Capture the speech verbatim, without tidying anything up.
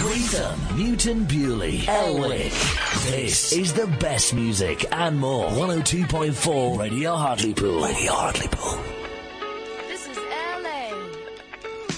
Greetham, Newton Bewley, Elwick. This is the best music and more. one oh two point four Radio Hartlepool. Radio Hartlepool.